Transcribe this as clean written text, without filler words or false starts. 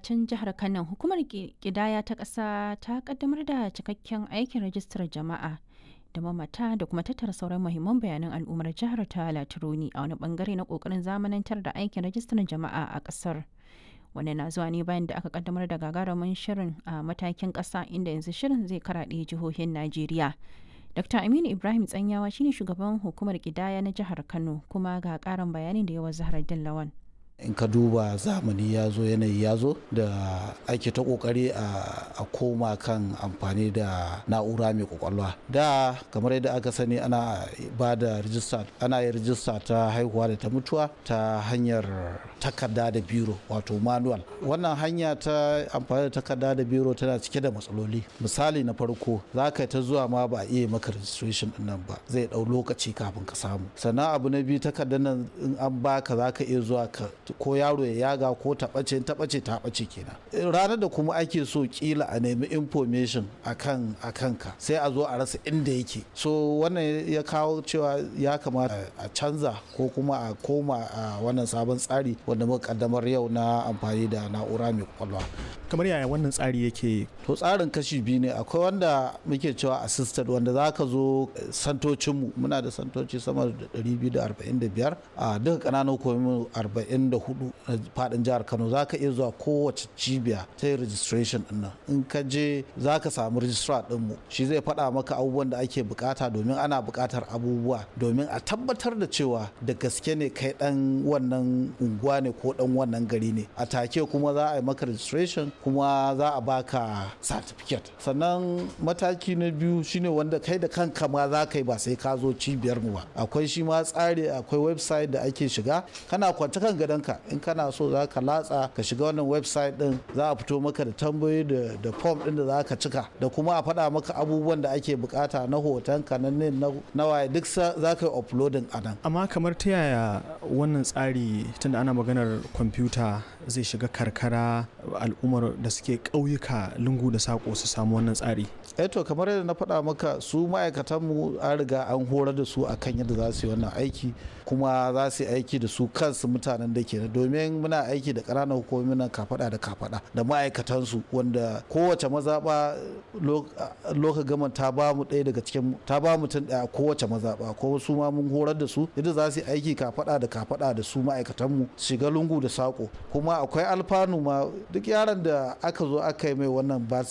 can jihar Kano, hukumar ƙidaya ta ƙasa ta ƙaddamar da cikakken aikin rajistar jama'a da mamata da kuma tattara sauran muhimman bayanan al'ummar jihar ta Latironi a wani bangare na ƙoƙarin zamanantar da aikin rajistar jama'a a ƙasar. Wannan na zuwa ne bayan da aka ƙaddamar da gagarumin shirin a matakin ƙasa inda yanzu shirin zai karaɗe jihohin Najeriya. Dr. Aminu Ibrahim Tsanyawa shine shugaban hukumar ƙidaya na jihar Kano kuma ga ƙarin bayanin da yawa Zahraddin Lawan. In ka duba zamani ya zo, yanayi ya zo da ake ta kokari a koma kan amfani da na'ura mai kwakwalwa. Da kamar yadda aka sani ana ba da rijista, ana yin rijista ta haihuwa da ta mutuwa ta hanyar takarda da biro, wato manual. Wannan hanya ta amfani da takarda da biro tana cike da matsaloli. Misali na farko, za ka ta zuwa ma ba a iya maka registration din nan ba, zai dau lokaci kafin ka samu. Sannan abu na biyu, takardar nan in an baka za ka iya zuwa ka ko yaro ya yaga ko ta ɓace kenan. Ranar da kuma ake so kila a nemi information akan ka sai a zo a rasa inda yake. So wannan ya kawo cewa ya kamata a canza ko kuma a koma a wannan sabon tsari wanda muka kaddamar yau na amfani da na'ura mai kwakwalwa. Kamar yaya wannan tsari yake? To tsarin kashi biyu ne. Akwai wanda muke cewa assisted, wanda za ka zo santocinmu, muna da santoci sama da 245 a duka ƙananan hukumomi 44 na fadin jihar Kano. Za ka iya zuwa kowace cibiya ta yi registration din nan. In ka je za ka samu registrar ɗinmu, shi zai faɗa maka abubuwan da ake bukata, domin ana bukatar abubuwa domin a tabbatar da cewa da gaske ne kai ɗan wannan unguwa ne ko ɗan wannan gari ne. A take kuma za a yi maka registration kuma za a baka certificate. Sannan mataki na biyu shine wanda kai da kanka ma za ka yi, ba sai ka zo cibiyar mu ba. Akwai shi ma tsari, akwai website da ake shiga, kana kwanta kan gadonka, in kana so za ka latsa ka shiga wannan website din, za a fito maka da tambayoyi da form din da za ka cika, da kuma a faɗa maka abubuwan da ake bukata na hotonka na waye, duk za ka yi uploading a nan. Amma kamar ta yaya wannan tsari, tunda ana maganar kwamfuta, zai shiga karkara, al'ummar da suke ƙauyuka, lungu da saƙo su samu wannan tsari? To kamar yadda na faɗa maka, su ma'aikatanmu an riga an horar da su akan yadda za su yi wannan aiki, kuma za su yi aiki da su kansu mutanen da ke, domin muna aiki da ƙananan hukumomi nan kafaɗa da kafaɗa da ma'aikatansu, wanda kowace mazaɓa loka gaman ta ba mu ɗaya daga cikin, ta ba mutum ɗaya kowace mazaɓa, ko su ma mun horar da su yadda za su yi aiki kafaɗa da kafaɗa da su ma'aikatanmu, shiga lungu da saƙo. Kuma akwai alfanu ma, duk yaron da aka zo aka yi mai wannan birth